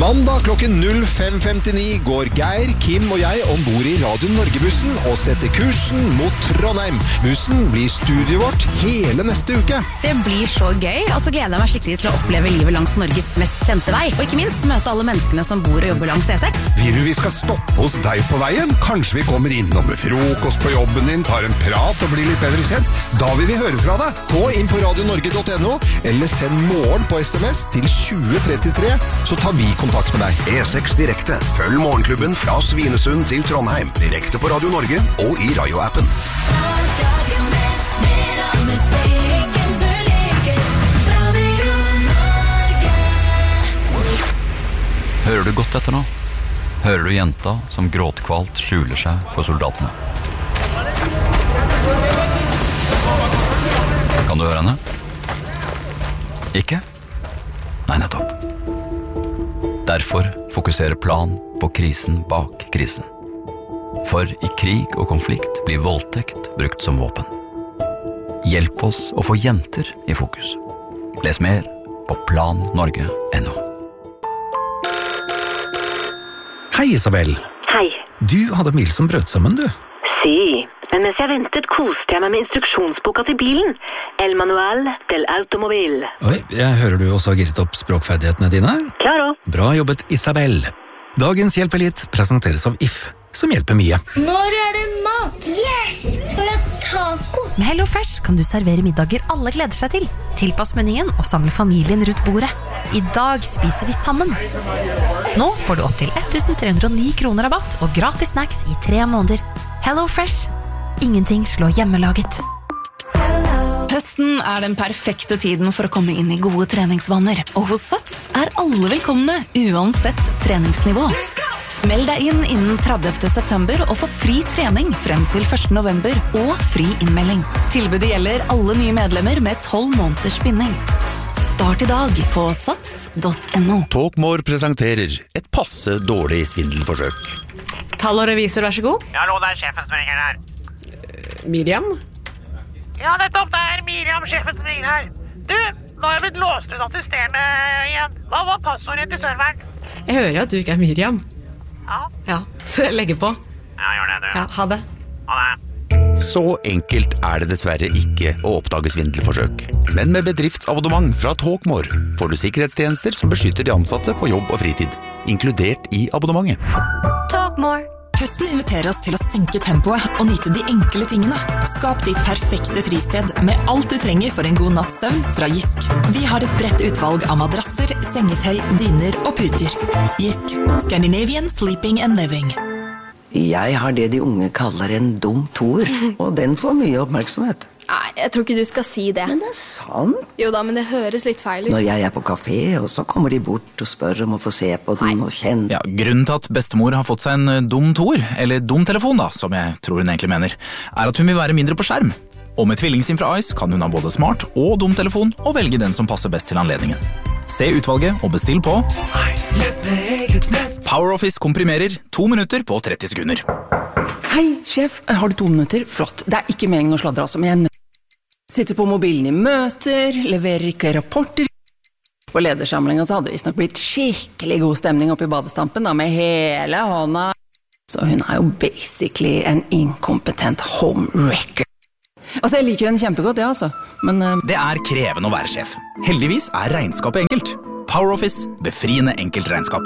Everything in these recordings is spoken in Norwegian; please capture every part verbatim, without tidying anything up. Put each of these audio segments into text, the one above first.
Mandag klokken null fem femtini går Geir, Kim og jeg ombord i Radio Norge-bussen og setter kursen mot Trondheim. Bussen blir studioet vårt hele neste uke. Det blir så gøy, og så gleder jeg meg skikkelig til å oppleve livet langs Norges mest kjente vei. Og ikke minst møte alle menneskene som bor og jobber langs E seks. Vil du vi skal stoppe hos deg på veien? Kanskje vi kommer innom med frokost på jobben din, tar en prat og blir litt bedre kjent? Da vil vi høre fra deg. Gå inn på radio norge punktum no, eller send morgen på sms til tjue trettitre, så tar vi kontakt med deg. E seks direkte. Følg morgenklubben fra Svinesund til Trondheim, direkte på Radio Norge og i Rayo-appen. Hører du godt etter nå? Hører du jenta som gråtkvalt skjuler seg for soldatene? Kan du høre henne? Ikke? Nei, nettopp. Derfor fokuserer Plan på krisen bak krisen. For i krig og konflikt blir voldtekt brukt som våpen. Hjelp oss å få jenter i fokus. Les mer på plan norge punktum no. Hei, Isabel. Hei. Du hadde mil som brødsømmen, du. Si, men mens jeg ventet koste jeg meg med instruksjonsboka til bilen. El Manual del Automobil. Oi, jeg hører du også har gitt opp språkferdighetene dine. Klaro. Bra jobbet, Isabel. Dagens Hjelp Elite presenteres av I F, som hjelper mye. Når er det mat? Yes! Skal vi ha taco? Med Hello Fresh kan du servere middager alle gleder seg til. Tilpass menyen og samle familien rundt bordet. I dag spiser vi sammen. Nå får du opp til tretten hundre og ni kroner rabatt og gratis snacks i tre måneder. Hello Fresh. Ingenting slår hjemmelaget. Høsten er den perfekte tiden for å komme inn i gode treningsvaner. Og hos Sats er alle velkomne, uansett treningsnivå. Meld deg inn innen tredivte september og få fri trening frem til første november og fri innmelding. Tilbudet gjelder alle nye medlemmer med tolv måneders binding. Start i dag på sats punktum no. Talkmore presenterer et passe dårlig svindelforsøk. Tall og revisor, vær så god. Ja, hallo, det er sjefen som ringer her. Uh, Miriam? Ja, nettopp, det er Miriam, sjefen som ringer her. Du, nå har jeg blitt låst ut av systemet igjen. Hva var passordet til serveren? Jeg hører at du ikke er Miriam. Ja. Ja, så jeg legger på. Ja, gjør det, du. Ja, ha det. Ha det. Så enkelt er det dessverre ikke å oppdage svindelforsøk. Men med bedriftsabonnement fra Talkmore får du sikkerhetstjenester som beskytter de ansatte på jobb og fritid, inkludert i abonnementet. Talkmore. Høsten inviterer oss til å senke tempoet og nyte de enkle tingene. Skap ditt perfekte fristed med alt du trenger for en god natts søvn fra Jysk. Vi har et bredt utvalg av madrasser, sengetøy, dyner og puter. Jysk. Scandinavian Sleeping and Living. Jeg har det de unge kaller en dum toer, og den får mye oppmerksomhet. Nei, jeg tror ikke du skal si det. Men det er sant. Jo da, men det høres litt feil ut. Når jeg er på kafé, og så kommer de bort og spør om å få se på den og kjenne. Ja, grunnen til at bestemor har fått seg en dum toer, eller dum telefon da, som jeg tror hun egentlig mener, er at hun vil være mindre på skjerm. Og med tvillingsin fra Ice kan hun ha både smart og dum telefon, og velge den som passer best til anledningen. Se utvalget og bestill på PowerOffice komprimerer to minutter på tretti sekunder. Hei, sjef. Har du to minutter? Flott. Det er ikke meningen å sladre, altså, men jeg sitter på mobilen i møter, leverer ikke rapporter. For ledersamlingen så hadde det visst nok blitt skikkelig god stemning oppe i badestampen, da, med hele hånda. Så hun er jo basically en inkompetent homewrecker. Altså, jeg liker henne kjempegodt, ja, altså. Men uh... det er krevende å være sjef. Heldigvis er regnskapet enkelt. PowerOffice, befriende enkelt regnskap.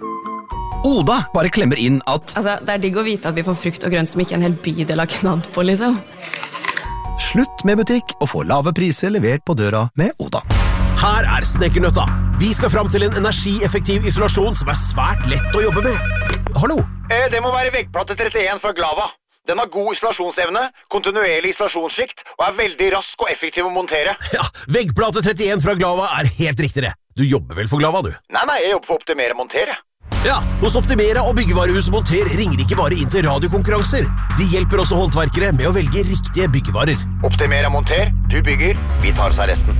Oda bare klemmer inn at Altså, det er digg å vite at vi får frukt og grønt som ikke en hel bydel har knadd på, liksom. Slutt med butikk og få lave priser levert på døra med Oda. Her er Snekkernøtta. Vi skal fram til en energieffektiv isolasjon som er svært lett å jobbe med. Hallo? Eh, det må være veggplate trettien fra Glava. Den har god isolasjonsevne, kontinuerlig isolasjonsskikt og er veldig rask og effektiv å montere. Ja, veggplate trettien fra Glava er helt riktig det. Du jobber vel for Glava, du? Nei, nei, jeg jobber for Optimera Montere. Ja, hos Optimera og Byggevarehuset Monter ringer ikke bare inn til radiokonkurranser. De hjelper også håndverkere med å velge riktige byggevarer. Optimera Monter, du bygger, vi tar oss av resten.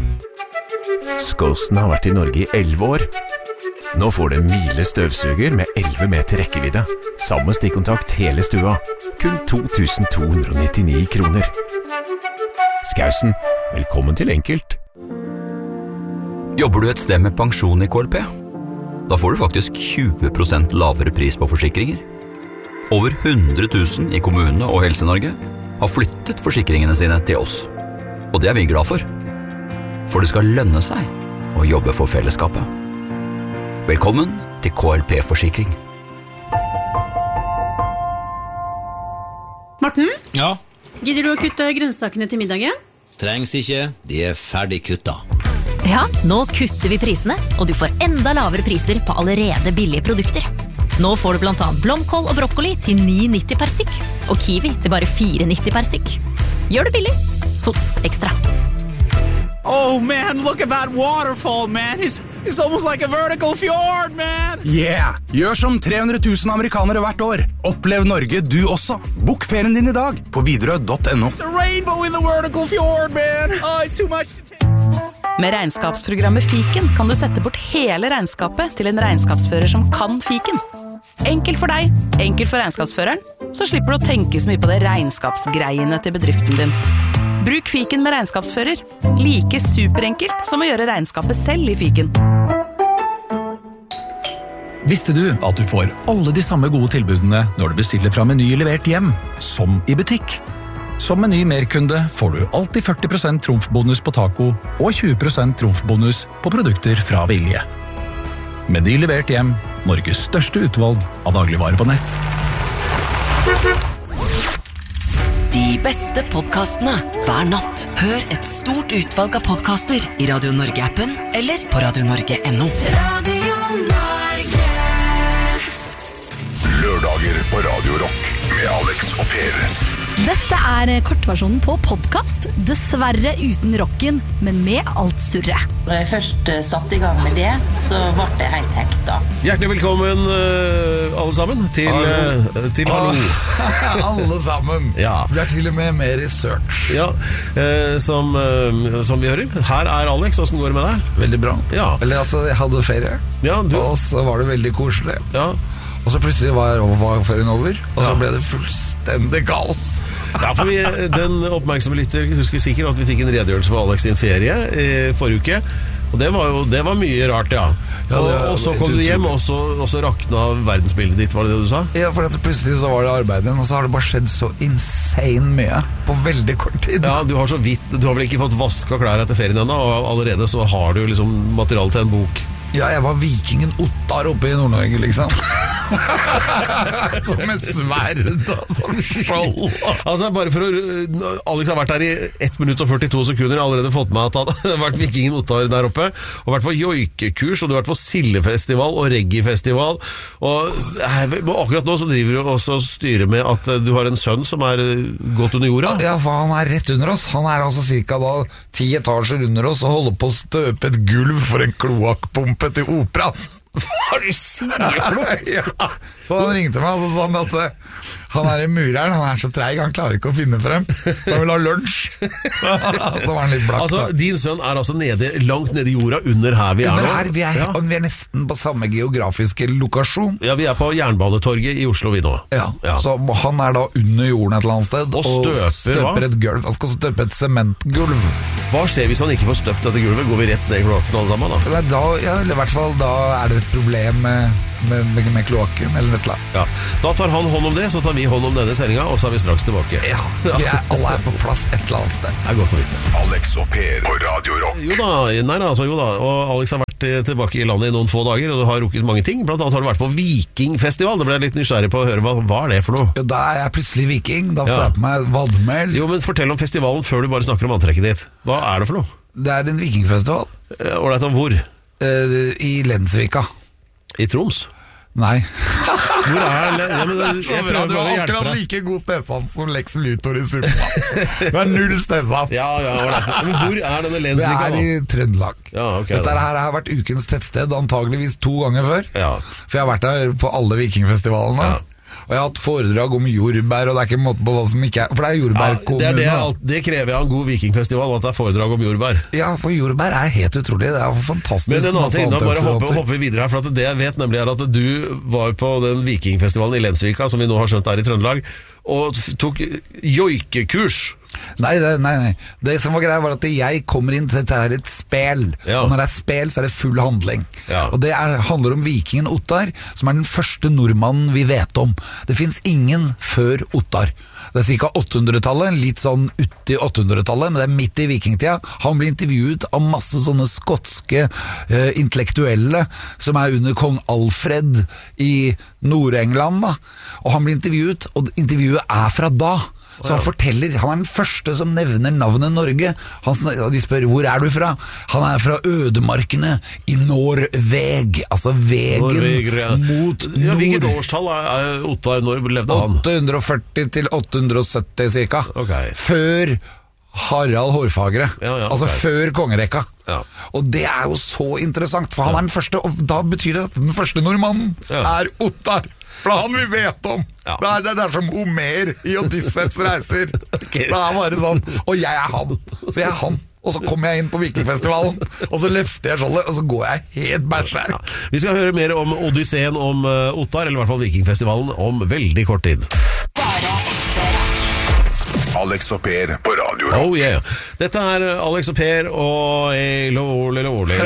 Skåsen har vært i Norge i elleve år. Nå får du en Miele støvsuger med elleve meter rekkevidde. Samme stikkontakt hele stua. Kun to tusen to hundre og nittini kroner. Skausen, velkommen til Enkelt. Jobber du et sted med pensjon i K L P? Da får du faktisk tjue prosent lavere pris på forsikringer. Over hundre tusen i kommunene og Helse-Norge har flyttet forsikringene sine til oss. Og det er vi glad for. For det skal lønne seg å jobbe for fellesskapet. Velkommen til K L P-forsikring. Morten? Ja? Gidder du å kutte grønnsakene til middagen? Trengs ikke, de er ferdig kutta. Ja, nå kutter vi prisene, og du får enda lavere priser på allerede billige produkter. Nå får du blant annet blomkål og brokkoli til ni nitti per stykk, og kiwi til bare fire nitti per stykk. Gjør det billig hos Ekstra. Oh man, look at that waterfall, man. It's, it's almost like a vertical fjord, man. Yeah! Gjør som tre hundre tusen amerikanere hvert år. Opplev Norge du også. Bok ferien din i dag på widerøe punktum no. It's a rainbow in the vertical fjord, man. Oh, it's too much to take. Med regnskapsprogrammet Fiken kan du sette bort hele regnskapet til en regnskapsfører som kan Fiken. Enkelt for deg, enkelt for regnskapsføreren, så slipper du å tenke så mye på det regnskapsgreiene til bedriften din. Bruk Fiken med regnskapsfører. Like superenkelt som å gjøre regnskapet selv i Fiken. Visste du at du får alle de samme gode tilbudene når du bestiller fra Meny levert hjem, som i butikk? Som Meny Merkunde får du alltid førti prosent trumfbonus på taco og tjue prosent trumfbonus på produkter fra Vilje. Meny levert hjem, Norges største utvalg av dagligvarer på nett. De beste podcastene hver natt. Hør et stort utvalg av podcaster i Radio Norge-appen eller på radio norge punktum no. Radio Norge. Lørdager på Radio Rock med Alex og Per. Dette er kortversjonen på podcast, dessverre uten rocken, men med alt surret. Når jeg først satt i gang med det, så ble det helt hekta. Hjertelig velkommen uh, alle sammen til Hallo. Uh, til Hallo. Alle sammen. Ja. Vi er til og med med research. Ja, uh, som, uh, som vi hører. Her er Alex, hvordan går det med deg? Veldig bra. Ja. Eller altså, jeg hadde ferie, ja, du... og så var det veldig koselig. Ja. Og så plutselig var, var ferien over, og så ble det fullstendig kaos. Ja, for vi, den oppmerksomme lytter husker sikkert at vi fikk en redegjørelse for Alex sin ferie i forrige uke, og det var jo det var mye rart, ja. ja og, og så kom du hjem, og så, og så rakna verdensbildet ditt, var det det du sa? Ja, for at plutselig så var det arbeidet, og så har det bare skjedd så insane mye på veldig kort tid. Ja, du har så vidt, du har vel ikke fått vaska klær etter ferien ennå, og allerede så har du liksom materiale til en bok. Ja, jeg var vikingen Ottar oppe i Nord-Norge, liksom. Som med sverd og som skjold. Altså, bare for å... Alex har vært der i ett minutt og førtito sekunder, allerede fått med at han har vært vikingen Ottar der oppe, og vært på joikekurs, og du har vært på Sildefestival og reggaefestival, og akkurat nå så driver du også og styrer med at du har en sønn som er gått under jorda. Ja, for han er rett under oss. Han er altså cirka da ti etasjer under oss og holder på å støpe et gulv for en kloakkpumpe til operaen. Hva er det du sier for noe? Ja, for han ringte meg og sa at han er i mureren, han er så treig, han klarer ikke å finne frem, så han vil ha lunsj. Så var han litt blakk. Altså, din sønn er altså nede, langt nede i jorda, under her vi er nå. Her, vi, er, ja. vi er nesten på samme geografiske lokasjon. Ja, vi er på Jernbanetorget i Oslo vi nå. Ja, ja. Så han er da under jorden et eller annet sted, og støper, og støper et gulv. Han skal støpe et sementgulv. Hva skjer hvis han ikke får støpt dette gulvet? Går vi rett ned i kloakken alle sammen da? da ja, eller i hvert fall da er det et problem med, med, med, med kloakken eller et eller annet. Ja. Da tar han hånd om det, så tar vi hånd om denne sendinga, og så er vi straks tilbake. Ja, vi er, alle er på plass et eller annet sted. Det er godt å vite. Alex og Per på Radio Rock. Jo da, nei da, altså jo da. Og Alex har vært tilbake i landet i noen få dager, og du har rukket mange ting. Blant annet har du vært på Vikingfestival. Det ble jeg litt nysgjerrig på å høre. Hva, hva er det for noe? Ja, da er jeg plutselig viking. Da får ja. jeg på meg vadmel. Jo, men fortell om festivalen før du bare snakker om antrekket ditt. Hva er det for noe? Det er en vikingfestival. Ålreit, om hvor? Uh, I Lensvika. I Troms? Nei. Hvor er det? Ja, men jeg prøver du bare å har hjelpe akkurat deg. like god stesans som Lex Luthor i Suppa. Du er null stesans. Ja, ja, men hvor er denne Lensvika? Det er i Trøndelag. Ja, okay, Dette her har vært ukens tettsted antageligvis to ganger før. Ja. For jeg har vært der på alle vikingfestivalene. Ja. Og jeg har hatt foredrag om jordbær, og det er ikke en måte på hva som ikke er... For det er jordbærkommune. Ja, det, er det, det krever jeg av en god vikingfestival, at det er foredrag om jordbær. Ja, for jordbær er helt utrolig. Det er fantastisk. Men en annen ting, da bare hopper hoppe vi videre her, for at det jeg vet nemlig er at du var på den vikingfestivalen i Lensvika, som vi nå har skjønt er i Trøndelag, og tok joikekurs. Nei, det, nei, nei. Det som var greia var at jeg kommer inn til dette her et spel. Ja. Og når det er spel, så er det full handling. Ja. Og det er, handler om vikingen Ottar, som er den første nordmannen vi vet om. Det finnes ingen før Ottar. Det er ca. åttehundretallet, litt sånn uti åttehundretallet, men det er midt i vikingtida. Han blir intervjuet av masse sånne skotske eh, intellektuelle som er under kong Alfred i Nord-England, da. Og han blir intervjuet, og intervjuet er fra da. Så han forteller, han er den første som nevner navnet Norge. Han, de spør, hvor er du fra? Han er fra ødemarkene i Norveg, altså vegen Norveger, ja. Mot nord. Ja, hvilket årstall er Ottar, når levde han? åtte hundre og førti til åtte hundre og sytti cirka. Okay. Før Harald Hårfagre, ja, ja, okay. Altså før kongerekka. Ja. Og det er jo så interessant, for han er den første, og da betyr det at den første nordmannen ja. er Ottar. For det er han vi vet om. Ja. Det, er, det er som Homer i Odysseus reiser. Okay. Det er bare sånn. Og jeg er han. Så jeg er han. Og så kommer jeg inn på Vikingfestivalen, og så løfter jeg skjoldet, og så går jeg helt bæsjær. Ja. Vi skal høre mer om Odysseen om uh, Ottar, eller i hvert fall Vikingfestivalen, om veldig kort tid. Alex og Per på Radio Rock. Oh yeah. Dette er Alex og Per og Elole, Elole.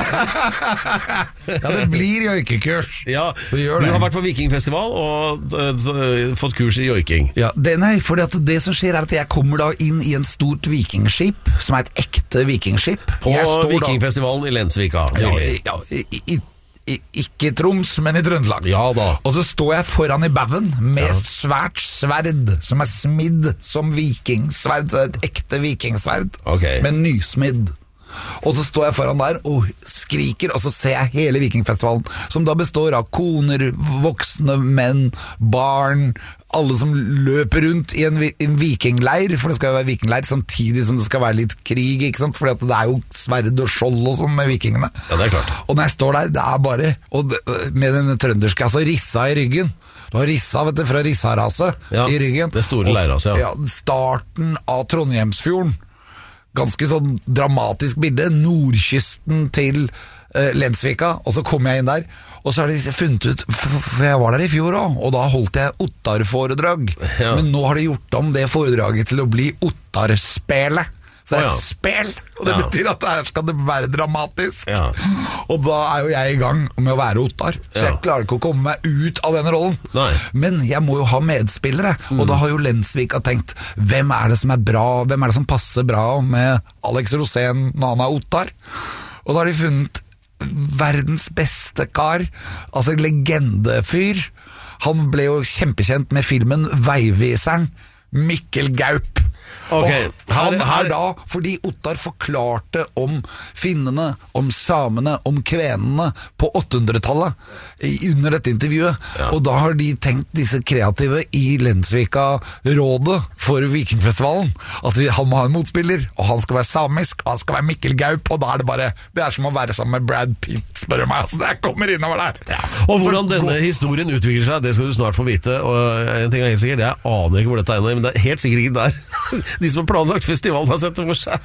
Ja, det blir joikekurs. Ja, du har vært på Vikingfestival og uh, uh, fått kurs i joiking. Ja, det, nei, for det som skjer er at jeg kommer da inn i en stort vikingskip, som er et ekte vikingskip. På Vikingfestivalen da, i Lensvika. Ja, ja i, i I, ikke i Troms, men i Trøndelag. Ja da. Og så står jeg foran i bauen med ja. svært sverd som er smidd som vikingsverd, et ekte vikingsverd, okay. men nysmidd. Og så står jeg foran der og skriker, og så ser jeg hele Vikingfestivalen, som da består av koner, voksne menn, barn, alle som løper rundt i en, en vikingleir, for det skal jo være vikingleir samtidig som det skal være litt krig, ikke sant? Fordi at det er jo sverd og skjold og sånn med vikingene. Ja, det er klart. Og når jeg står der, det er bare, og det, med den trønderske, altså rissa i ryggen. Du har rissa, vet du, fra rissarase ja, i ryggen. Det store leirase, ja. ja. Starten av Trondheimsfjorden. Ganske sånn dramatisk bilde. Nordkysten til uh, Lensvika, og så kom jeg inn der. Og så har de funnet ut, for jeg var der i fjor også, og da holdt jeg Ottar-foredrag. Ja. Men nå har de gjort om det foredraget til å bli Ottar-spelet. Så det er et oh, ja. spel, og det ja. betyr at her skal det være dramatisk. Ja. Og da er jo jeg i gang med å være Ottar, så jeg ja. klarer ikke å komme meg ut av den rollen. Nei. Men jeg må jo ha medspillere, mm. og da har jo Lensvika tenkt, hvem er det som er bra, hvem er det som passer bra med Alex Rosén når han er Ottar? Og da har de funnet verdens beste kar, altså legendefyr. Han ble jo kjempekjent med filmen Veiviseren, Mikkel Gaup. Okay. Og han er da, fordi Ottar forklarte om finnene, om samene, om kvenene på åttehundretallet under dette intervjuet. Ja. Og da har de tenkt, disse kreative i Lensvika-rådet for Vikingfestivalen, at vi, han må ha en motspiller, og han skal være samisk, og han skal være Mikkel Gaup, og da er det bare, det er som å være sammen med Brad Pitt, spør du meg, altså det kommer innover der. Ja. Og hvordan denne historien utvikler seg, det skal du snart få vite, og en ting er helt sikkert, jeg aner ikke hvor dette er, men det er helt sikkert ikke der. De som har planlagt festivalen har sett det for seg.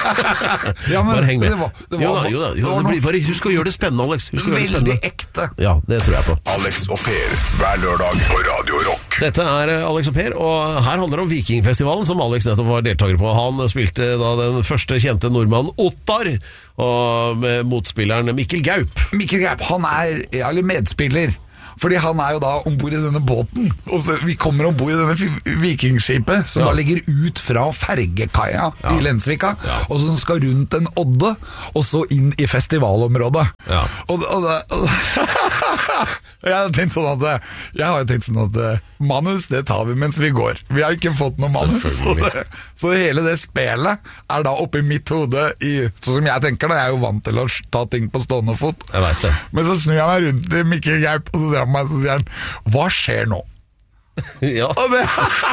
Ja, men bare heng med. Det var, det var, jo da, jo da, jo da det blir, bare husk å gjøre det spennende, Alex. Husk å gjøre det spennende. Veldig ekte. Ja, det tror jeg på. Alex og Per, hver lørdag på Radio Rock. Dette er Alex og Per, og her handler det om Vikingfestivalen, som Alex nettopp var deltaker på. Han spilte da den første kjente nordmannen Ottar, og med motspilleren Mikkel Gaup. Mikkel Gaup, han er, eller medspiller. Fordi han er jo da ombord i denne båten, og så vi kommer ombord i denne vikingskipet, som ja. da ligger ut fra fergekaia ja. i Lensvika, ja. og som skal rundt en odde, og så inn i festivalområdet. Ja. Og, og, og jeg har tenkt sånn at jeg har jo tenkt sånn at manus, det tar vi mens vi går. Vi har ikke fått noe manus. Så, det, så hele det spelet er da oppe i mitt hode, i, sånn som jeg tenker da, jeg er jo vant til å ta ting på stående fot. Jeg vet det. Men så snur jeg meg rundt til Mikkel Gaup, og så sier han meg, så sier han, hva skjer nå? Ja. Og det,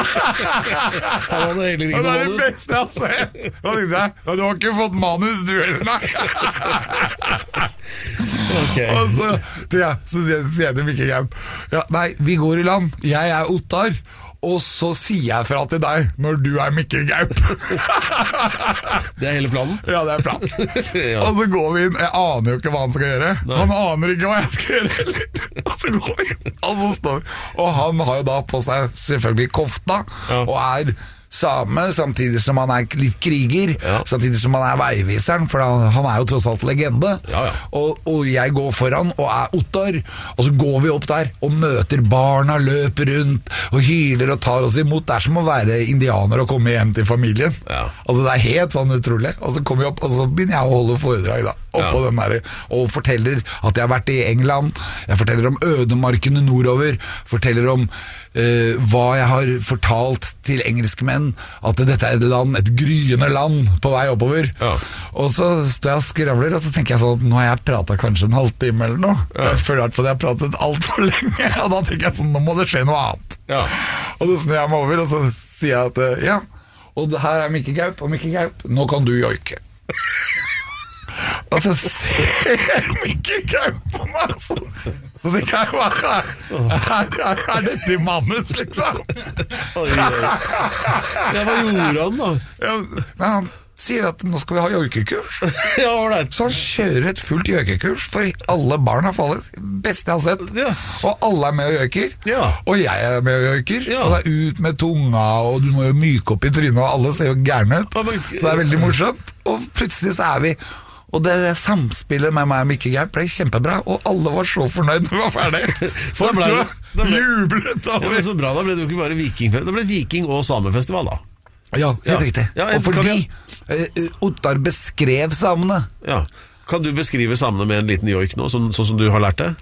han hadde egentlig ikke og det er det manus. beste jeg har sett. Da tenkte jeg, ja, du har ikke fått manus, du heller, nei. Okay. Og så, ja, så sier jeg til Mikkel Gaup, ja, nei, vi går i land, jeg er Ottar, og så sier jeg fra til deg når du er Mikkel Gaup. Det er hele planen? Ja, det er planen. Ja. Og så går vi inn, jeg aner jo ikke hva han skal gjøre. Nei. Han aner ikke hva jeg skal gjøre heller. Og så går vi inn, og så står vi. Og han har jo da på seg selvfølgelig kofta, ja. Og er same, samtidig som han er litt kriger, ja. Samtidig som han er veiviseren, for han, han er jo tross alt legende. Ja, ja. Og, og jeg går foran og er Ottar, og så går vi opp der og møter barna, løper rundt og hyler og tar oss imot. Det er som å være indianer og komme hjem til familien. Ja. Altså det er helt sånn utrolig. Og så kommer vi opp, og så begynner jeg å holde foredrag da, oppå ja. Den der, og forteller at jeg har vært i England, jeg forteller om ødemarkene nordover, forteller om Uh, hva jeg har fortalt til engelskmenn, at dette er et land, et gryende land på vei oppover. Ja. Og så står jeg og skravler, og så tenker jeg sånn at nå har jeg pratet kanskje en halvtime eller noe. Ja. Jeg føler at jeg har pratet alt for lenge, og da tenker jeg sånn, nå må det skje noe annet. Ja. Og så snur jeg meg over, og så sier jeg at ja, og det her er Mikkel Gaup, og Mikkel Gaup, nå kan du joike. Og så ser Mikkel Gaup på meg sånn. Så det kan jo være er, er, er dette i manus, liksom? Oi, oi. Ja, hva gjorde han da? Ja, men han sier at nå skal vi ha joikekurs. Ja, right. Så han kjører et fullt joikekurs for alle barn har fallet. Beste jeg har sett. Yes. Og alle er med og joiker. Ja. Og jeg er med og joiker. Ja. Og det er ut med tunga, og du må jo myke opp i trynet, og alle ser jo gærne ut. Så det er veldig morsomt. Og plutselig så er vi... Og det samspillet med meg og Mikkel Gaup ble kjempebra, og alle var så fornøyd når vi var ferdig. Så ble det, det ble, jublet over. Ja, så bra, da ble det jo ikke bare viking, det ble viking- og samefestival da. Ja, helt ja. Riktig. Ja, og fordi uh, Ottar beskrev samene. Ja. Kan du beskrive samene med en liten joik nå, sånn, sånn som du har lært det?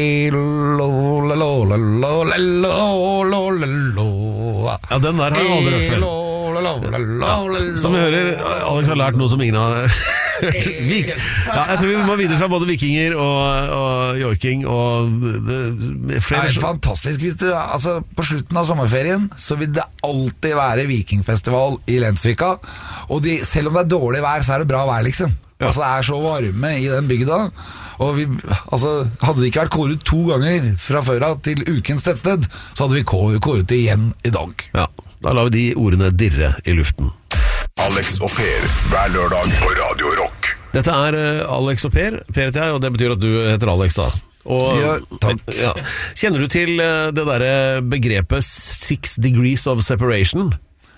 Ja, den der har jeg aldri hørt før. Ja, som vi hører, Alex har lært noe som ingen har hørt. Vik. Ja, jeg tror vi må videre fra både vikinger og, og joiking og det, flere. Det er fantastisk. Hvis du, altså, på slutten av sommerferien så vil det alltid være vikingfestival i Lensvika, og de, selv om det er dårlig vær, så er det bra vær liksom. Ja. Altså det er så varme i den bygda. Og vi, altså, hadde det ikke vært kåret to ganger fra før av til ukens tettsted, så hadde vi kåret det igjen i dag. Ja, da lar vi de ordene dirre i luften. Alex og Per, hver lørdag på Radio Rock. Dette er Alex og Per, Per heter jeg, og det betyr at du heter Alex da. Og, ja, takk. Ja. Kjenner du til det der begrepet six degrees of separation?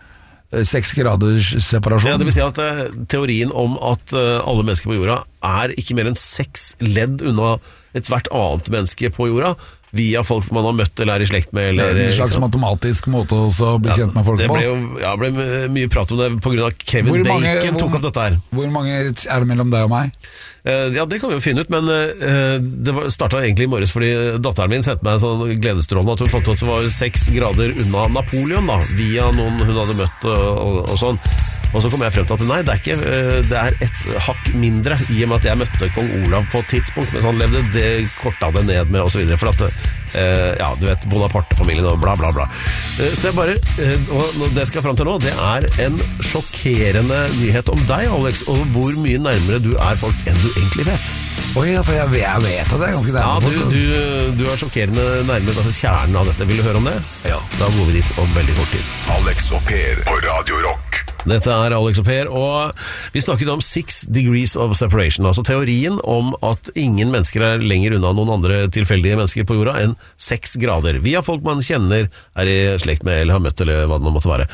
Seks graders separasjon. Ja, det vil si at uh, teorien om at uh, alle mennesker på jorda er ikke mer enn seks ledd unna et hvert annet menneske på jorda, via folk man har møtt eller er i slekt med. Eller, det er en slags matematisk måte også å bli ja, kjent med folk det på. Ble jo, ja, det ble mye prat om det på grunn av Kevin mange, Bacon hvor, tok opp dette her. Hvor mange er det mellom deg og meg? Uh, ja, det kan vi jo finne ut, men uh, det startet egentlig i morges fordi datteren min sendte meg en sånn gledesstrålende at hun fant ut at det var seks grader unna Napoleon da, via noen hun hadde møtt og, og, og sånn. Og så kom jeg frem til at nei, det er ikke, det er et hakk mindre i og med at jeg møtte kong Olav på et tidspunkt, men så han levde det, korta det ned med og så videre, for at eh, ja, du vet, Bonaparte-familien og bla bla bla. Eh, så jeg bare, eh, og det jeg skal frem til nå, det er en sjokkerende nyhet om deg, Alex, og hvor mye nærmere du er folk enn du egentlig vet. Oi, ja, for jeg vet, jeg vet at det er ganske nærmere. Ja, du, du, du er sjokkerende nærmere, altså kjernen av dette. Vil du høre om det? Ja. Da går vi dit om veldig kort tid. Alex og Per på Radio Rock. Dette er Alex og Per, og vi snakket om six degrees of separation, altså teorien om at ingen mennesker er lenger unna noen andre tilfeldige mennesker på jorda enn seks grader. Via folk man kjenner, er i slekt med eller har møtt, eller hva det måtte være.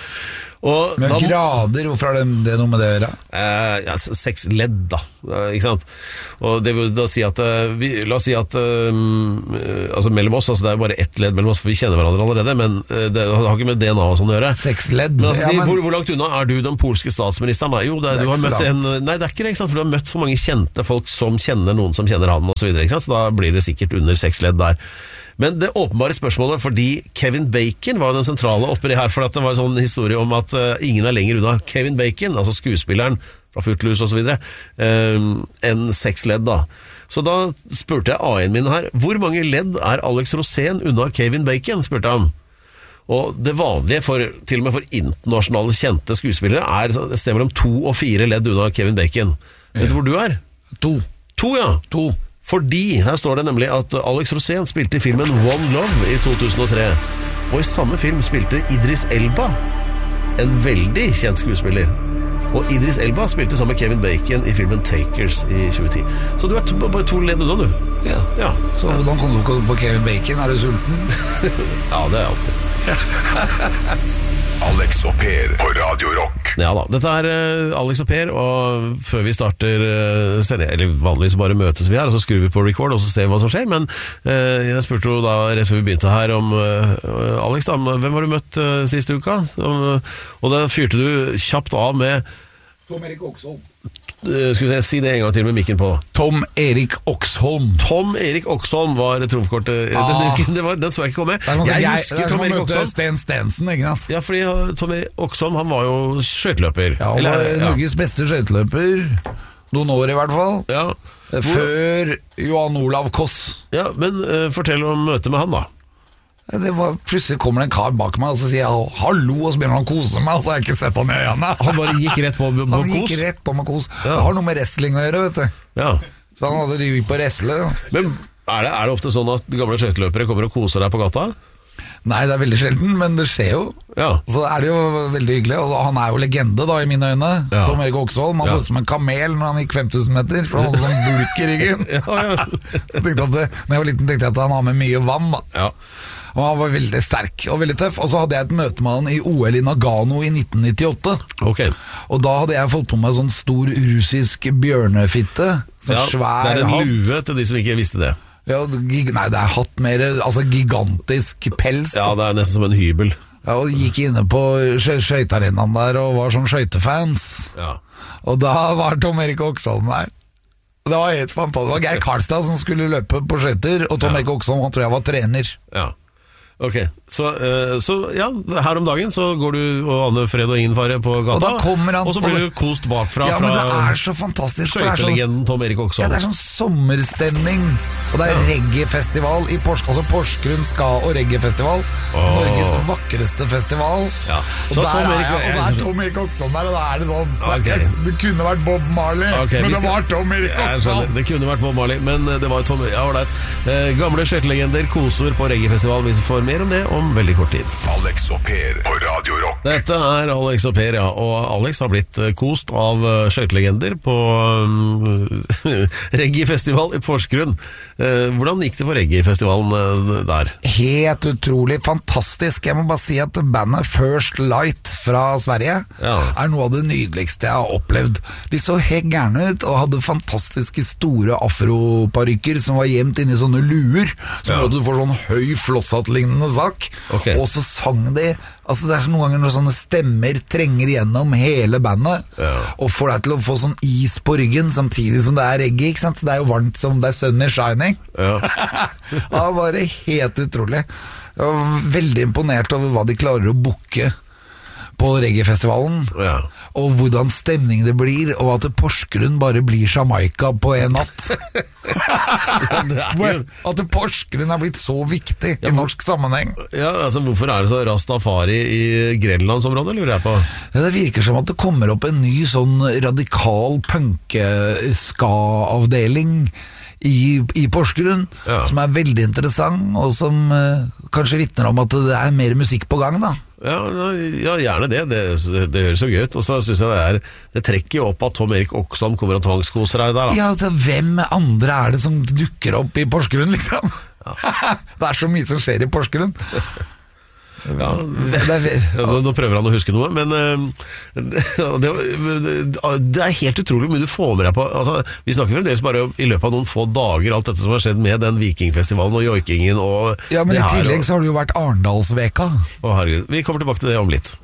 Og men da, grader, hvorfor har det, det noe med det å gjøre? Eh, ja, seks ledd da, ikke sant? Og det vil da si at, vi, la oss si at, um, altså mellom oss, altså det er bare ett ledd mellom oss, for vi kjenner hverandre allerede, men det har ikke med D N A og sånn å gjøre. Seks ledd? Men altså, ja, men... Hvor, hvor langt unna er du den polske statsministeren? Nei, jo, det, det du har møtt en, nei, det er ikke det, ikke sant? For du har møtt så mange kjente folk som kjenner noen som kjenner han, og så videre, ikke sant? Så da blir det sikkert under seks ledd der. Men det åpenbare spørsmålet, fordi Kevin Bacon var den sentrale oppe her, for at det var en sånn historie om at uh, ingen er lenger unna Kevin Bacon, altså skuespilleren fra Footloose og så videre, uh, enn seks ledd da. Så da spurte jeg A I-en min her, hvor mange ledd er Alex Rosén unna Kevin Bacon, spurte han. Og det vanlige, for, til og med for internasjonale kjente skuespillere, er et sted mellom to og fire ledd unna Kevin Bacon. Ja. Vet du hvor du er? To. To, ja. To. Fordi, her står det nemlig at Alex Rosén spilte i filmen One Love i to tusen og tre. Og i samme film spilte Idris Elba, en veldig kjent skuespiller. Og Idris Elba spilte sammen med Kevin Bacon i filmen Takers i tjue ti. Så du er to, bare to ledd unna, du. Ja. ja. Så hvordan kom du på Kevin Bacon? Er du sulten? Ja, det er alltid. Alex og Per på Radio Rock. Ja da, dette er uh, Alex og Per, og før vi starter uh, sending, eller vanligvis bare møtes vi her, og så skrur vi på record, og så ser vi hva som skjer, men uh, jeg spurte jo da, rett før vi begynte her, om uh, Alex da, hvem har du møtt uh, siste uka? Om, uh, og da fyrte du kjapt av med Tom Erik Oksholm. Skal vi si det en gang til med mikken på? Tom Erik Oksholm. Tom Erik Oksholm var trumfkortet. Ah. Den, den, var, den så jeg ikke komme. Det er noe jeg jeg, husker det er Tom Erik Oksholm. Sten Stensen, ikke sant? Ja, fordi Tom Erik Oksholm, han var jo skøyteløper. Ja, han var ja. Norges beste skøyteløper. Noen år i hvert fall. Ja. Før Johan Olav Koss. Ja, men uh, fortell om møtet med han da. Det var, plutselig kommer det en kar bak meg og så sier jeg hallo, og så begynner han å kose meg, og så har jeg ikke sett han i øynene. Han bare gikk rett på, på han kos? gikk rett på med kos. Ja. Det har noe med wrestling å gjøre, vet du. Ja. Så han hadde drivet på wrestle. Men er det, er det ofte sånn at gamle skøyteløpere kommer og koser deg på gata? Nei, det er veldig sjelden, men det skjer jo. Ja. Så er det jo veldig hyggelig, og han er jo legende da i mine øyne. Ja. Tom Erik Oksholm, han ja. så ut som en kamel når han gikk fem tusen meter, for han hadde sånn bulk i ryggen. Ja, ja. Jeg tenkte at det, når jeg var liten tenkte jeg at han har med mye vann da. Ja. Og han var veldig sterk og veldig tøff. Og så hadde jeg et møte med han i O L i Nagano i nitten nittiåtte. Okay. Og da hadde jeg fått på meg sånn stor russisk bjørnefitte. Sånn ja, svær hatt. Det er en lue til de som ikke visste det. Ja, nei, det er hatt mer, altså gigantisk pels. Ja, det er nesten som en hybel. Ja, og gikk inne på skøytearenaen der og var sånn skøytefans. Ja. Og da var Tom Erik Oksholm der. Det var helt fantastisk. Det var Geir Karlstad som skulle løpe på skøyter, og Tom ja. Erik Oksholm, han tror jeg var trener. Ja. Ok, så, uh, så ja, her om dagen så går du og Anne Fred og ingen fare på gata, og, han, og så blir du kost bakfra ja, men det er så fantastisk skøytelegenden Tom Erik Oksholm. Ja, det er sånn sommerstemning, og det er ja. reggae-festival i Porsgrunn, altså Porsgrunn ska- og reggae-festival, oh. Norges vakreste festival, ja. og, der er jeg, og der er Tom Erik Oksholm der, og da er det sånn, okay. det kunne vært Bob Marley, okay, men det skal, var Tom Erik Oksholm. Det kunne vært Bob Marley, men det var Tom, ja, var det. Eh, gamle skøytelegender koser på reggae-festival, vi får mer om det om veldig kort tid. Alex og Per på Radio Rock. Dette er Alex og Per, ja. Og Alex har blitt kost av skøytelegender på um, reggae-festival i Porsgrunn. Uh, hvordan gikk det på reggae-festivalen uh, der? Helt utrolig fantastisk. Jeg må bare si at bandet First Light fra Sverige ja. er noe av det nydeligste jeg har opplevd. De så helt gærne ut og hadde fantastiske store afroparykker som var gjemt inni sånne luer, som ja. gjør at du får sånn høy flosshatt-lignende sak. Okay. Og så sang de, altså det er noen ganger når sånne stemmer trenger gjennom hele bandet ja. og får deg til å få sånn is på ryggen samtidig som det er reggae, ikke sant? Så det er jo varmt som det er sun is shining. Ja. Det var bare helt utrolig. Jeg var veldig imponert over hva de klarer å booke på reggae-festivalen ja. og hvordan stemning det blir, og at Porsgrunn bare blir Jamaica på en natt. Ja, jo... At Porsgrunn har blitt så viktig ja, i norsk sammenheng. Ja, altså hvorfor er det så rastafari i Grenlandsområdet, lurer jeg på? Ja, det virker som at det kommer opp en ny sånn radikal punk-ska-avdeling i, i Porsgrunn, ja. som er veldig interessant, og som uh, kanskje vitner om at det er mer musikk på gang da. Ja, ja, gjerne det. Det, det høres så gøy ut. Og så synes jeg det er det trekker jo opp at Tom Erik Oksholm kommer og tvangskoser deg der da. Ja, altså, hvem andre er det som dukker opp i Porsgrunn liksom? Ja. Det er så mye som skjer i Porsgrunn. Ja, ja, nå prøver han å huske noe, men uh, det, det er helt utrolig mye du får med deg på. Altså, vi snakker fremdeles bare i løpet av noen få dager alt dette som har skjedd med den vikingfestivalen og joikingen og ja, men i tillegg og... så har det jo vært Arendalsveka. Å herregud, vi kommer tilbake til det om litt.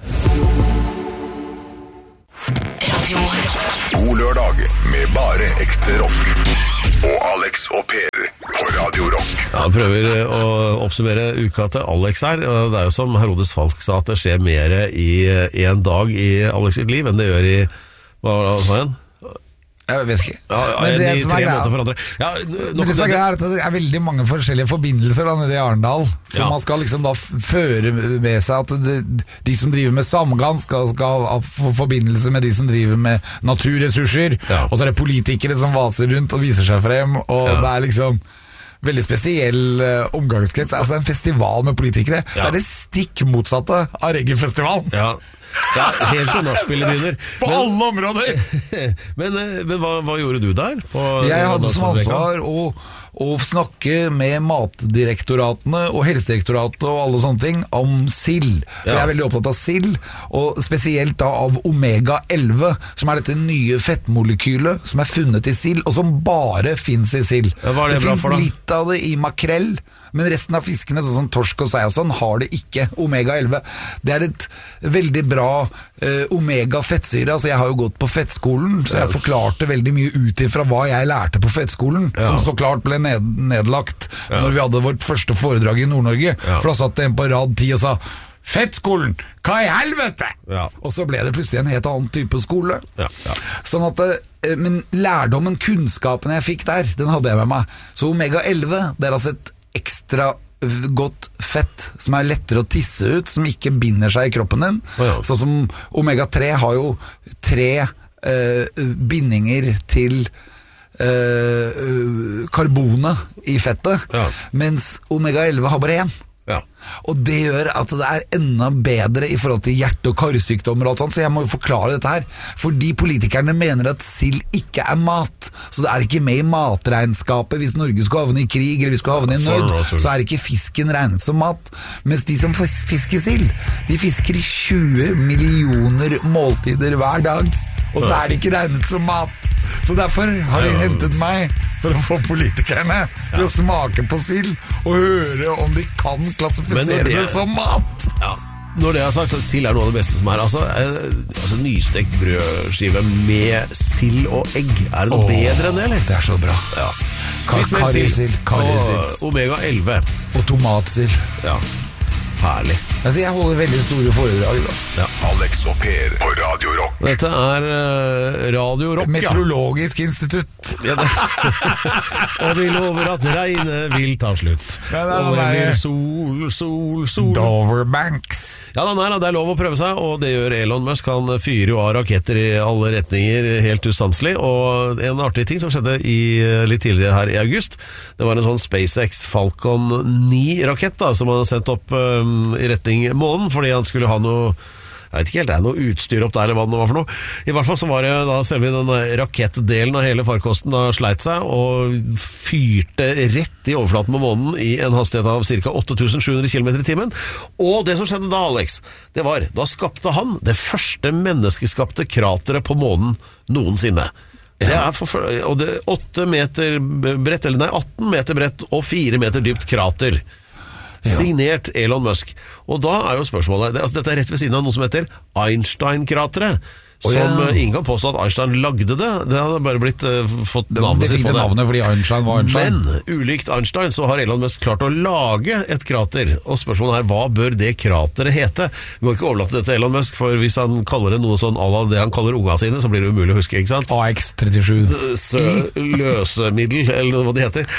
God lørdag med bare ekte rock og Alex og Per på Radio Rock. Ja, jeg prøver å oppsummere uka til Alex her. Det er jo som Herodes Falk sa, at det skjer mer i en dag i Alex sitt liv enn det gjør i hva var det igjen? Jeg vet ikke. Ja, men det som er greia ja, men det som er greia er at det er veldig mange forskjellige forbindelser da, nede i Arendal, så ja. man skal liksom da føre med seg at det, de som driver med samgang skal, skal få forbindelse med de som driver med naturressurser, ja. og så er det politikere som vaser rundt og viser seg frem, og ja. det er liksom veldig spesiell uh, omgangskrets. Altså en festival med politikere. Ja. Det er det stikk motsatte av reggae-festivalen. Ja. Ja, helt til nachspielet begynner. På men, alle områder! men men hva, hva gjorde du der? På, jeg hadde som ansvar å, å snakke med matdirektoratene og helsedirektoratet og alle sånne ting om sild. For ja. Jeg er veldig opptatt av sild, og spesielt da av omega elleve, som er dette nye fettmolekylet som er funnet i sild, og som bare finnes i sild. Ja, det det finnes litt av det i makrell, men resten av fiskene, sånn som torsk og sei og sånn, har det ikke omega elleve. Det er et veldig bra uh, omega-fettsyre. Altså, jeg har jo gått på fettskolen, så jeg forklarte veldig mye ut ifra hva jeg lærte på fettskolen, ja. Som så klart ble ned nedlagt ja. Når vi hadde vårt første foredrag i Nord-Norge. Ja. For da satt det en på rad ti og sa fettskolen, hva i helvete? Ja. Og så ble det plutselig en helt annen type skole. Ja. Ja. Sånn at uh, men lærdommen, kunnskapen jeg fikk der, den hadde jeg med meg. Så omega elleve, det er altså et ekstra godt fett som er lettere å tisse ut, som ikke binder seg i kroppen din. Oh, ja. Sånn som omega tre har jo tre uh, bindinger til uh, karbonet i fettet, ja. Mens omega elleve har bare én. Ja. Og det gjør at det er enda bedre i forhold til hjerte- og karsykdommer og alt sånt, så jeg må jo forklare dette her, fordi politikerne mener at sild ikke er mat, så det er ikke med i matregnskapet. Hvis Norge skulle havne i krig eller vi skulle havne i nød, så er ikke fisken regnet som mat, mens de som fisker sild, de fisker tjue millioner måltider hver dag, og så er det ikke regnet som mat. Så derfor har de hentet meg for å få politikerne til å smake på sild og høre om de kan klassifisere det, det som mat. Ja. Når det er sagt, så sild er noe av det beste som er. Altså, altså nystekt brødskive med sild og egg. Er det noe Åh, bedre enn det, eller? Det er så bra. Ja. Spis mer sild. Og omega elleve. Og tomatsild. Ja. Herlig. Altså, jeg holder veldig store foredrag da. Ja. Alex og Per på Radio Rock. Dette er uh, Radio Rock, Meteorologisk ja. Institutt. Ja, og vi lover at regnet vil ta slutt. Ja, det er og det blir sol, sol, sol. Doverbanks. Ja, da, nei, det er lov å prøve seg, og det gjør Elon Musk. Han fyrer jo av raketter i alle retninger helt ustanselig, og en artig ting som skjedde i, litt tidligere her i august, det var en sånn SpaceX Falcon ni-rakett da, som han har sendt opp um, i retning månen, fordi han skulle ha noe, jeg vet ikke helt, det er noe utstyr opp der, eller hva det var for noe. I hvert fall så var det da selve den rakettdelen av hele farkosten da sleit seg, og fyrte rett i overflaten på månen i en hastighet av ca. åtte tusen sju hundre kilometer i timen. Og det som skjedde da, Alex, det var, da skapte han det første menneskeskapte krateret på månen noensinne. Det er for, og det er åtte meter bredt, eller nei, atten meter bredt og fire meter dypt krater. Ja. Signert Elon Musk. Og da er jo spørsmålet, det, altså dette er rett ved siden av noe som heter Einstein-krateret, som oh, ja. Ingen kan påstå at Einstein lagde det. Det hadde bare blitt uh, fått navnet sitt på det. Navnet fordi Einstein var Einstein. Men ulikt Einstein så har Elon Musk klart å lage et krater. Og spørsmålet er, hva bør det krateret hete? Vi må ikke overlate det til Elon Musk, for hvis han kaller det noe sånn à la det han kaller unga sine, så blir det umulig å huske, ikke sant? A X trettisju. Så, løsemiddel, eller hva det heter.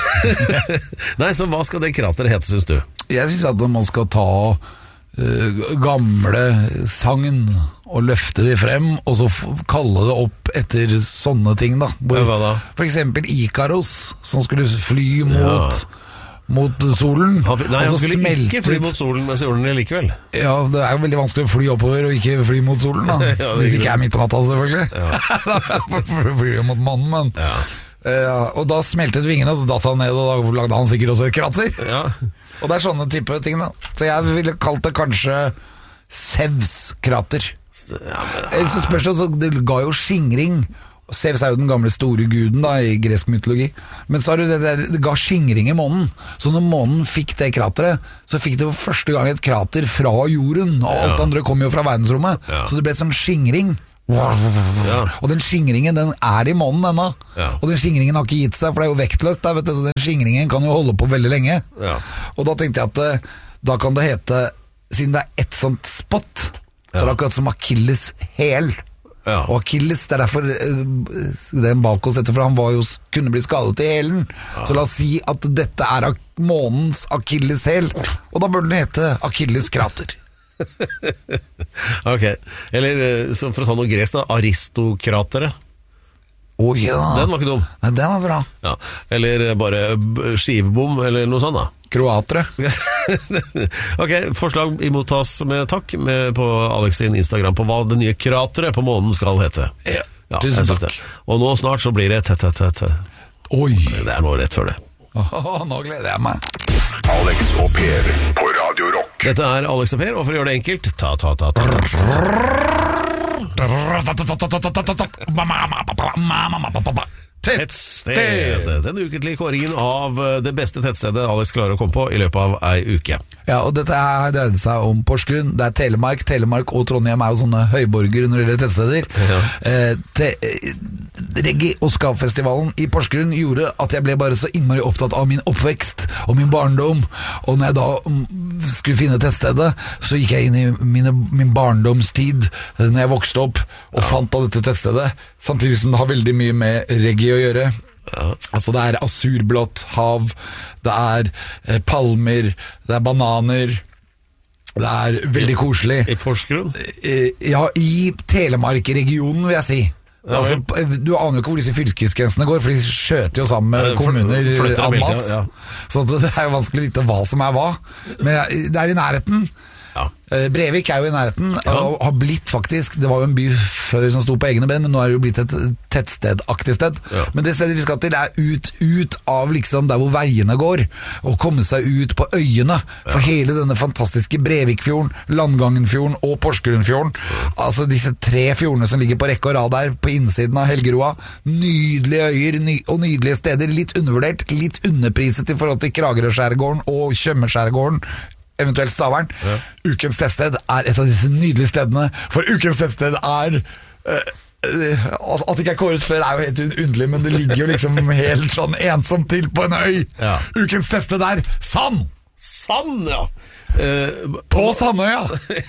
Nei, så hva skal det krateret hete, synes du? Jeg synes at man skal ta uh, gamle sagn og løfte de frem, og så kalle det opp etter sånne ting da. Hvor, ja, da? For eksempel Ikaros, som skulle fly mot, ja. mot solen. Han, nei, han skulle ikke fly mot solen med solen likevel. Ja, det er jo veldig vanskelig å fly oppover og ikke fly mot solen da. Ja, det hvis det ikke er midt på natta, selvfølgelig. Ja. Da flyr det mot mannen, men... Ja. Uh, og da smeltet vingene, og så datt han ned, og da lagde han sikkert også et krater. Ja. Og det er sånne type ting da. Så jeg ville kalt det kanskje Sevs-krater. Ja, men, så spørs det, så det ga jo skingring. Sevs er jo den gamle store guden da i gresk mytologi. Men så har du det, det, det ga skingring i månen. Så når månen fikk det krateret, så fikk det for første gang et krater fra jorden. Og alt ja. Andre kom jo fra verdensrommet. Ja. Så det ble sånn skingring. Ja. Og den skingringen, den er i månen ennå. Ja. Og den skingringen har ikke gitt seg, for det er jo vektløst der, vet du, så den skingringen kan jo holde på veldig lenge. Ja. Og da tenkte jeg at da kan det hete, siden det er ett sånt spot, så er det akkurat som Achilles hæl. Ja. Og Achilles, det er derfor den bak oss etter, for han var jo, kunne bli skadet i hælen. Ja. Så la oss si at dette er månens Achilles hæl, og da bør den hete Achilles krater. Ok, eller som for å si noe gresk da, aristokrateret. Åh ja. Den var ikke dum. Nei, den var bra. Ja. Eller bare skivebom, eller noe sånt da. Kroatere. Ok, forslag imottas med takk med på Alex sin Instagram på hva det nye krateret på månen skal hete. Ja, ja tusen takk. det. Og nå snart så blir det tett, tett, tett. Oi. Det er nå rett før det. Åh, nå gleder jeg meg. Alex og Per på Radio Rock. Dette er Alex og Per, og for å gjøre det enkelt, ta, ta, ta, ta, ta. Tettsted. Den ukentlige kåringen av det beste tettstedet Alex klarer å komme på i løpet av ei uke. Ja, og dette her dreide seg om Porsgrunn. Det er Telemark. Telemark og Trondheim er jo sånne høyborger når det gjelder tettsteder. Ja. Eh, te, Reggae- og skapfestivalen i Porsgrunn gjorde at jeg ble bare så innmari opptatt av min oppvekst og min barndom. Og når jeg da um, skulle finne tettstedet, så gikk jeg inn i mine, min barndomstid når jeg vokste opp, og ja. fant av dette tettstedet. Samtidig som det har veldig mye med reggae å gjøre. Ja. Altså det er asurblått hav, det er eh, palmer, det er bananer. Det er veldig koselig. I Porsgrunn? Eh, ja, i Telemark-regionen vil jeg si. Ja, altså, du aner jo ikke hvor disse fylkesgrensene går, for de skjøter jo sammen med kommuner en masse. Ja. Så det er jo vanskelig å vite hva som er hva. Men det er i nærheten. Ja. Brevik er jo i nærheten, ja. og har blitt faktisk, det var jo en by før som sto på egne ben, men nå er det jo blitt et tettstedaktig sted. Ja. Men det stedet vi skal til er ut, ut av liksom der hvor veiene går, og komme seg ut på øyene, for ja. hele denne fantastiske Brevikfjorden, Landgangenfjorden og Porsgrunnfjorden, altså disse tre fjordene som ligger på rekke og rad der, på innsiden av Helgeroa, nydelige øyer ny, og nydelige steder, litt undervurdert, litt underpriset i forhold til Kragerø-skjærgården og Tjøme-skjærgården, eventuelt Stavern. Ja. Ukens tettsted er et av disse nydelige stedene, for ukens tettsted er uh, uh, at det ikke er kåret før er jo helt underlig, men det ligger jo liksom helt sånn ensomt til på en øy. Ja. Ukens tettsted er Sand! Sand, ja! Uh, på Sandøya!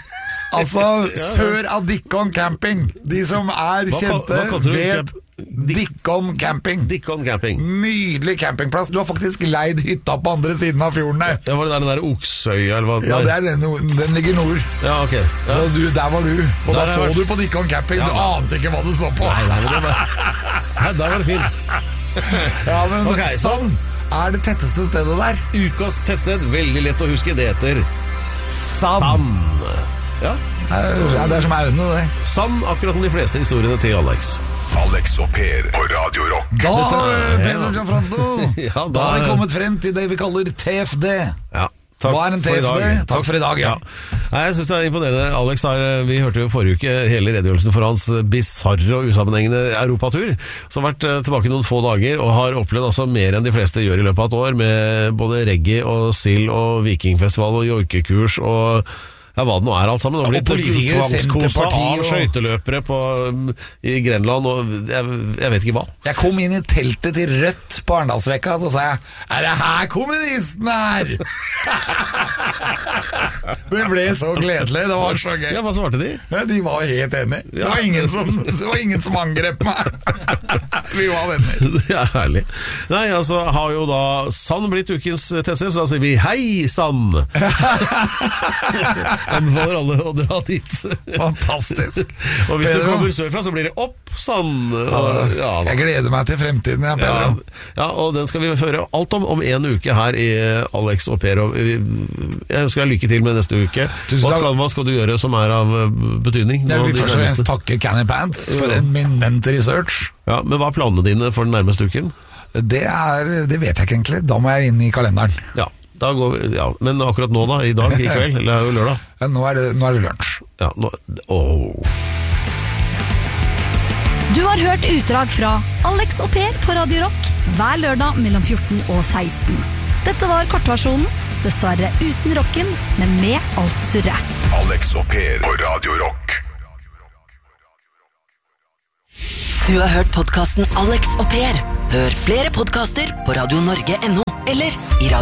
Altså ja. Sør av Dikkon Camping. De som er hva, kjente hva vet Dikkon Camping. Dikkon Camping. Nydelig campingplass. Du har faktisk leid hytta på andre siden av fjorden der. Ja, var det der den der Oksøya, eller hva? Ja, det er den, den ligger nord. Ja, ok. Ja. Så du, der var du. Og der da så vært... du på Dikkon Camping. Ja, du ante ikke hva du så på. Nei, nei, men det var... Nei, der var det fint. Ja, men okay, sånn er det tetteste stedet der. Ukas tettsted, veldig lett å huske. Det heter Sand. Sand. Ja. Ja, det er som aune, det. Sand, akkurat som de fleste historiene til Alex. Alex og Per på Radio Rock. Da, Pedro Gianfranto, ja, da har vi kommet frem til det vi kaller T F D. Ja, takk. Hva er en T F D? Takk, takk for i dag, ja. ja. Nei, jeg synes det er imponerende. Alex har, vi hørte jo forrige uke hele redegjørelsen for hans bizarre og usammenhengende europatur, som har vært tilbake noen få dager, og har opplevd altså mer enn de fleste gjør i løpet av et år, med både reggae og sild og vikingfestival og joikekurs og ja, hva det nå er alt sammen. Det har blitt tvangskosa av skøyteløpere på, i Grenland, og jeg, jeg vet ikke hva. Jeg kom inn i teltet til Rødt på Arendalsvekka, og så sa jeg, er det her kommunisten er? Det ble så gledelig, det var så gøy. Ja, hva svarte de? Ja, de var helt enige. Det var ingen som, det var ingen som angrep meg. Vi var venner. Det er herlig. Nei, altså, har jo da Sand blitt ukens tettsted, så da sier vi hei, Sand! Anbefaler alle å dra dit. Fantastisk. Og hvis Pedro, du kommer sørfra, så blir det opp Sand. Og, ja, jeg gleder meg til fremtiden, ja, Pedro. Ja, ja, og den skal vi høre alt om om en uke her i Alex og Per. Jeg ønsker deg lykke til med neste uke. Hva skal, hva skal du gjøre som er av betydning? Jeg vil først og fremst takke Canny Pants for ja. en eminent research. Ja, men hva er planene dine for den nærmeste uken? Det, er, det vet jeg ikke egentlig. Da må jeg inn i kalenderen. Ja. Da går vi, ja, men akkurat nå da, i dag, i kveld, eller er det lørdag? Ja, nå er det, nå er det lunsj. Ja, nå, åh. Du har hørt utdrag fra Alex og Per på Radio Rock hver lørdag mellom fjorten og seksten. Dette var kortversjonen, dessverre uten rocken, men med alt surre. Alex og Per på Radio Rock. Du har hørt podcasten Alex og Per. Hør flere podcaster på radio norge punktum no eller i radio